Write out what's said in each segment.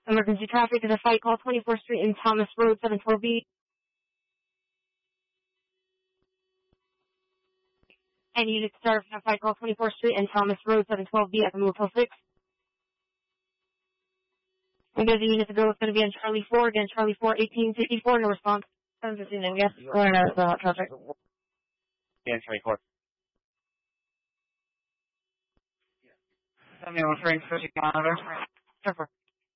Emergency traffic is a fight call 24th Street and Thomas Road, 712B. Any units start from fight call 24th Street and Thomas Road, 712B at the Motel 6. And there's a unit to go. It's going to be on Charlie 4. Again, Charlie 4, 1854. No response. 715. Yes, going out of traffic. Yeah, Charlie 4. Tell me what Frank's pushing monitor. Sure, 4.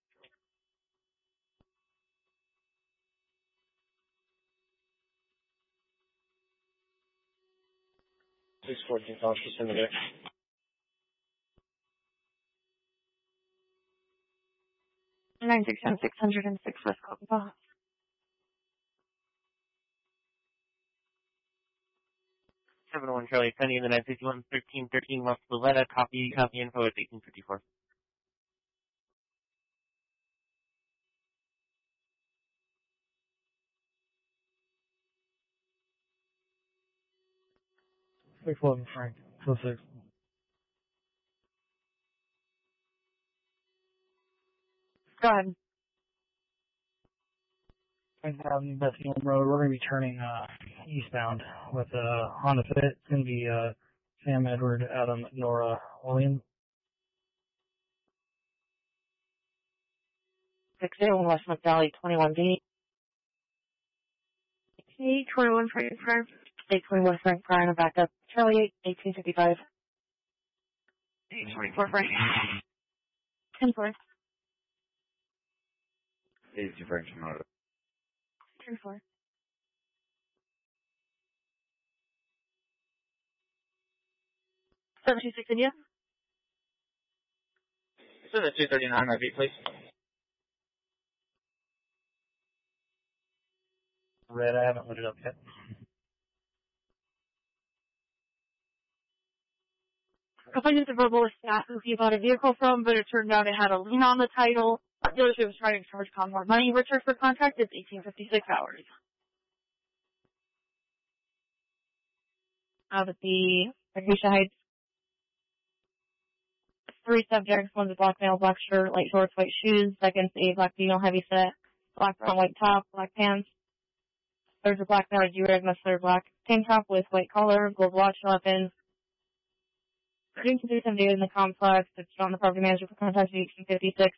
614 calls for Syndicate. Nine 606 West Copenhagen. 7-1 Charlie, sending in the 961 1313 West Valletta. Copy info at 1854. Frank. 6. Go ahead. Avenue, Bethlehem Road. We're going to be turning eastbound with Honda Fit. It's going to be Sam, Edward, Adam, Nora, William. 601 West Smith Valley, 21B. 821 Frank Prime. 821 Frank Prime, back up. Charlie 8, 1855. 824 Frank. 10-4. 82 Frank Motor. 10-4. 726 India. So the 239 repeat, please. Red, I haven't lit it up yet. I find it a verbal staff who he bought a vehicle from, but it turned out it had a lien on the title. The dealership was trying to charge Con more money. Return for contract is 1856 hours. Out at the Acacia Heights. 3 subjects. One's a black male, black shirt, light shorts, white shoes. Second's a black female, heavy set, black brown, white top, black pants. There's a black male, do-rag, muscular black tank top with white collar, gold watch, weapons. Due to do some data in the complex, it's on the property manager for contact 1856.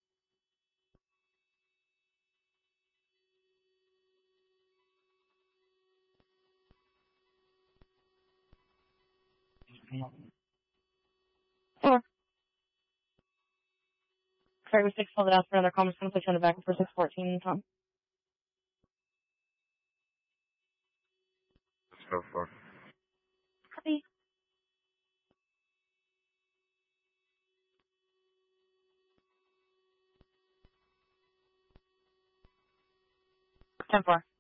Four. Sorry, with 6 called it out for another comments. Going to put you on the back for 614, Tom. Let's go for. Copy. 10-4.